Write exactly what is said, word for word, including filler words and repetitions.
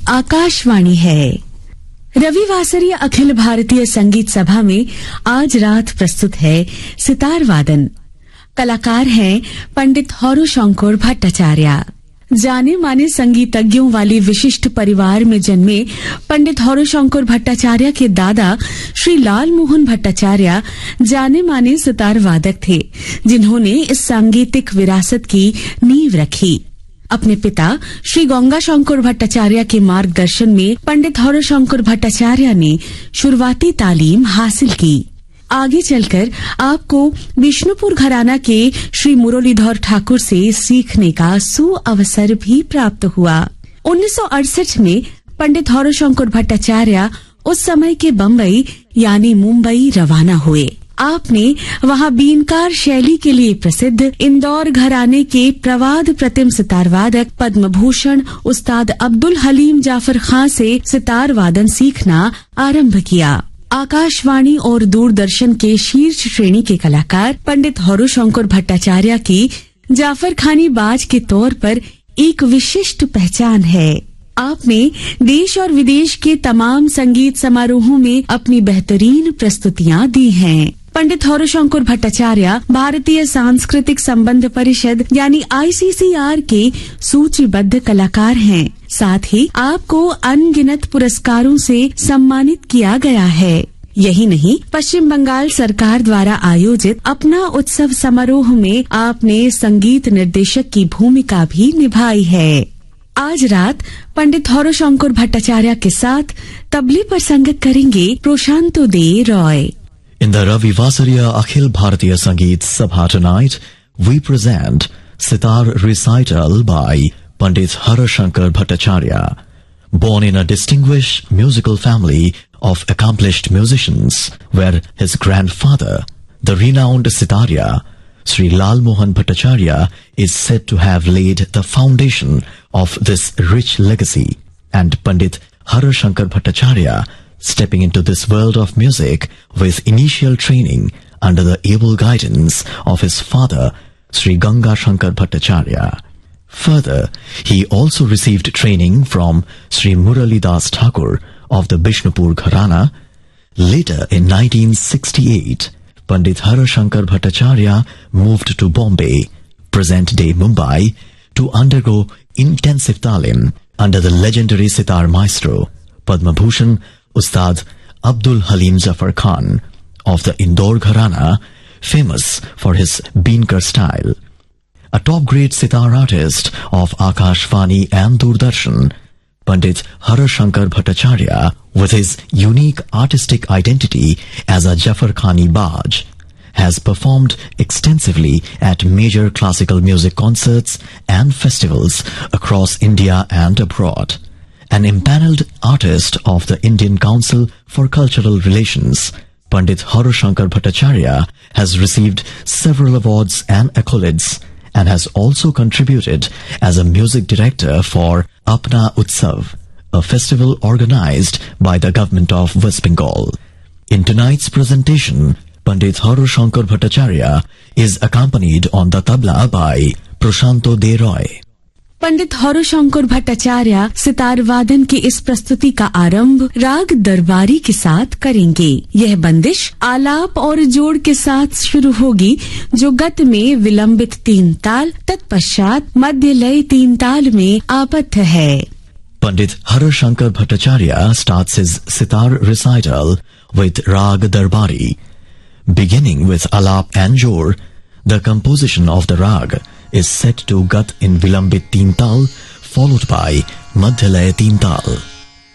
आकाशवाणी है। रविवासरीय अखिल भारतीय संगीत सभा में आज रात प्रस्तुत है सितार वादन। कलाकार हैं पंडित हौरो-शंकर भट्टाचार्य। जाने माने संगीतज्ञों वाले विशिष्ट परिवार में जन्मे पंडित हौरो-शंकर भट्टाचार्य के दादा श्री लाल मोहन भट्टाचार्य जाने माने सितार वादक थे, जिन्होंने इस सांगीतिक विरासत की नींव रखी। अपने पिता श्री गंगाशंकर भट्टाचार्य के मार्गदर्शन में पंडित हौरो-शंकर भट्टाचार्य ने शुरुआती तालीम हासिल की। आगे चलकर आपको विष्णुपुर घराना के श्री मुरलीधर ठाकुर से सीखने का सुअवसर भी प्राप्त हुआ। उन्नीस सौ अड़सठ में पंडित हौरो-शंकर भट्टाचार्य उस समय के बम्बई यानी मुंबई रवाना हुए। आपने वहां बीनकार शैली के लिए प्रसिद्ध इंदौर घराने के प्रवाद प्रतिम सितार वादक पद्म भूषण उस्ताद अब्दुल हलीम जाफर खां से सितार वादन सीखना आरंभ किया। आकाशवाणी और दूरदर्शन के शीर्ष श्रेणी के कलाकार पंडित हौरो-शंकर भट्टाचार्य की जाफर खानी बाज के तौर पर एक विशिष्ट पहचान है। आपने देश और विदेश के तमाम संगीत समारोहों में अपनी बेहतरीन प्रस्तुतियां दी हैं। पंडित हौरो-शंकर भट्टाचार्य भारतीय सांस्कृतिक संबंध परिषद यानी आई सी सी आर के सूचीबद्ध कलाकार हैं। साथ ही आपको अनगिनत पुरस्कारों से सम्मानित किया गया है। यही नहीं, पश्चिम बंगाल सरकार द्वारा आयोजित अपना उत्सव समारोह में आपने संगीत निर्देशक की भूमिका भी निभाई है। आज रात पंडित हौरो-शंकर भट्टाचार्य के साथ तबले पर संगत करेंगे प्रशांतो दे Roy. In the Ravivasariya Akhil Bharatiya Sangeet Sabha tonight, we present Sitar Recital by Pandit Hauro-Shankar Bhattacharya. Born in a distinguished musical family of accomplished musicians, where his grandfather, the renowned Sitarya, Sri Lal Mohan Bhattacharya, is said to have laid the foundation of this rich legacy, and Pandit Hauro-Shankar Bhattacharya stepping into this world of music with initial training under the able guidance of his father, Sri Ganga-Shankar Bhattacharya. Further, he also received training from Sri Muralidas Thakur of the Bishnupur Gharana. Later, in nineteen sixty-eight, Pandit Hauro-Shankar Bhattacharya moved to Bombay, present-day Mumbai, to undergo intensive talim under the legendary sitar maestro, Padma Bhushan Ustad Abdul Haleem Zafar Khan of the Indore Gharana, famous for his Beenkar style. A top-grade sitar artist of Akashvani and Doordarshan, Pandit Hauro-Shankar Bhattacharya, with his unique artistic identity as a Jafar Khani Baj, has performed extensively at major classical music concerts and festivals across India and abroad. An empaneled artist of the Indian Council for Cultural Relations, Pandit Hauro-Shankar Bhattacharya has received several awards and accolades and has also contributed as a music director for Apna Utsav, a festival organized by the government of West Bengal. In tonight's presentation, Pandit Hauro-Shankar Bhattacharya is accompanied on the tabla by Prashanto De Roy. पंडित हौरो-शंकर भट्टाचार्य सितार वादन की इस प्रस्तुति का आरंभ राग दरबारी के साथ करेंगे। यह बंदिश आलाप और जोड़ के साथ शुरू होगी, जो गत में विलंबित तीन ताल तत्पश्चात मध्य लय तीन ताल में आबद्ध है। Pandit Hauro-Shankar Bhattacharya starts his sitar recital with Rag Darbari. Beginning with Alap and Jor, the composition of the rag is set to Gat in Vilambit Teen Tal, followed by Madhyalaya Teen Tal.